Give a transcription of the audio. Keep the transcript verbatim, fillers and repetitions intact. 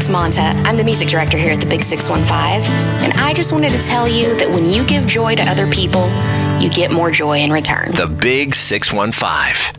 it's Monta. I'm the music director here at the Big six one five, and I just wanted to tell you that when you give joy to other people, you get more joy in return. The Big six one five.